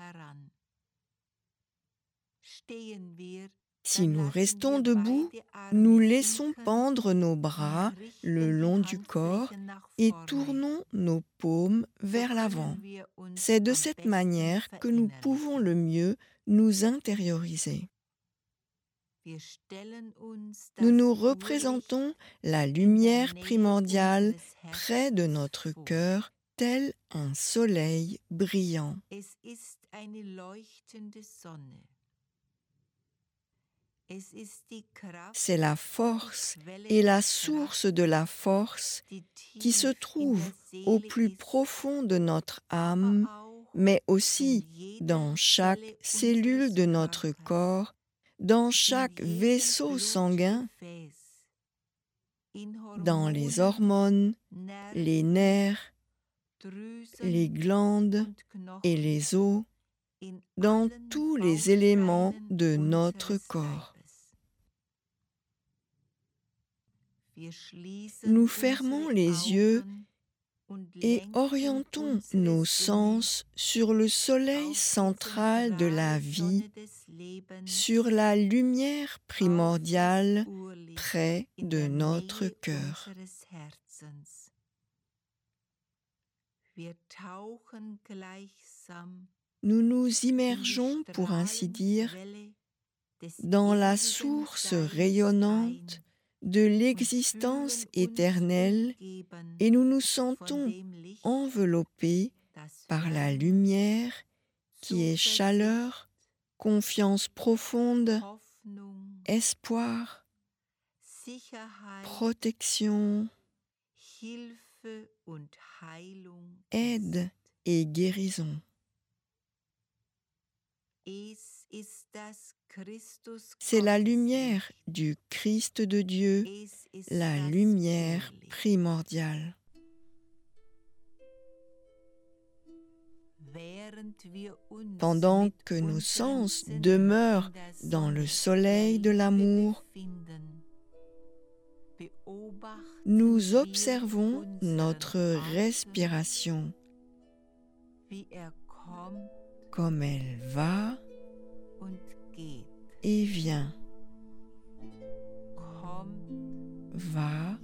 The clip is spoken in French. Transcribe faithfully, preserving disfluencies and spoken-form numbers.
Si nous restons debout, nous laissons pendre nos bras le long du corps et tournons nos paumes vers l'avant. C'est de cette manière que nous pouvons le mieux nous intérioriser. Nous nous représentons la lumière primordiale près de notre cœur, tel un soleil brillant. C'est la force et la source de la force qui se trouve au plus profond de notre âme, mais aussi dans chaque cellule de notre corps, dans chaque vaisseau sanguin, dans les hormones, les nerfs, les glandes et les os, dans tous les éléments de notre corps. Nous fermons les yeux et orientons nos sens sur le soleil central de la vie, sur la lumière primordiale près de notre cœur. Nous nous immergeons, pour ainsi dire, dans la source rayonnante de l'existence éternelle et nous nous sentons enveloppés par la lumière qui est chaleur, confiance profonde, espoir, protection, aide et guérison. C'est la lumière du Christ de Dieu, la lumière primordiale. Pendant que nos sens demeurent dans le soleil de l'amour, nous observons notre respiration, comme elle va et vient, va